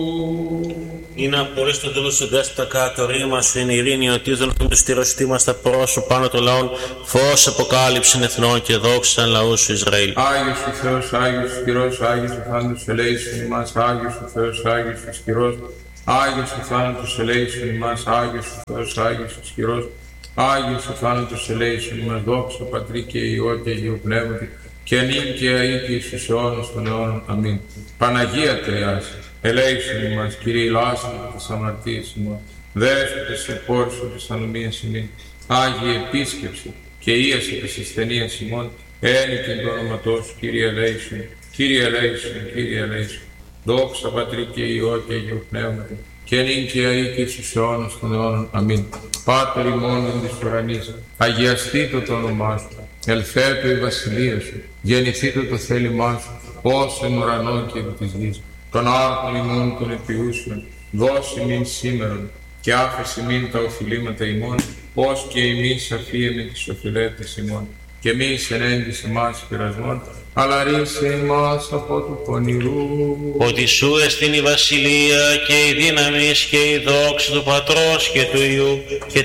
Είναι απολύτως το τέλος του δέσποτα κατά το ρήμα σου, είναι ειρήνη, ότι δολοφούν του στήρωστή μας τα πρόσωπα πάνω των λαών, φως αποκάλυψην εθνών και δόξαν λαού σου Ισραήλ. Άγιος ο Θεός, Άγιος ο Κυρός, Άγιος ο θάνατος ελέησον ημάς, Άγιος ο Θεός, Άγιος ο Κυρός, Άγιος ο θάνατος ελέησον ημάς, Άγιος ο Θεός, Άγιος ο Κυρός, Άγιος ο θάνατος ελέησον ημάς, δόξα Πατρί και Υιό και Αγίου Πνεύματι, και νυν και αεί και εις τους αιώνας των αιώνων. Αμήν. Παναγία Τριάς, ελέησον ημάς, Κύριε λάσπη της αμαρτίας ημών, δέσποτες επόρσου της ανομίας ημών, Άγιε επίσκεψη και ίαση της ασθενείας ημών, ένικεν το όνοματό σου, Κύριε ελέησον, Κύριε ελέησον, Κύριε ελέησον. Δόξα Πατρί και Υιό και Αγίου Πνεύματι, και νυν και αεί και εις τους αιώνας των αιώνων. Αμήν. Πάτερ ημών εν της ουρανής, αγιαστήτω το όνομά σου, ελθέτω η βασιλεία σου, γεννηθήτω το θέλημά σου, ως εν ουρανό και επί της γης. Τον άρτον ημών των επιούσιων, δώσει μην σήμερον, και άφεση μην τα οφειλήματα ημών, ως και εμείς αφίεμαι τις οφειλέτες ημών. Και μη ενέντης εμάς πειρασμών, αλλά ρίσε εμάς από του πονηρού. Ότι σου εστίν η βασιλεία και η δύναμις και η δόξα του Πατρός και του Υιού και